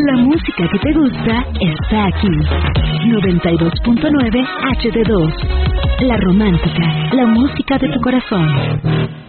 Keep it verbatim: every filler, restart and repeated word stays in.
La música que te gusta está aquí. noventa y dos punto nueve H D dos. La romántica, la música de tu corazón.